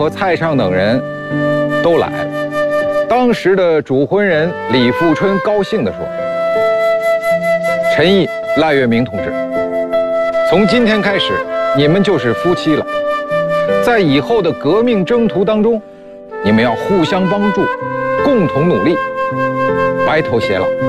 和蔡尚等人都来了。当时的主婚人李富春高兴地说：“陈毅、赖月明同志，从今天开始，你们就是夫妻了。在以后的革命征途当中，你们要互相帮助，共同努力，白头偕老。”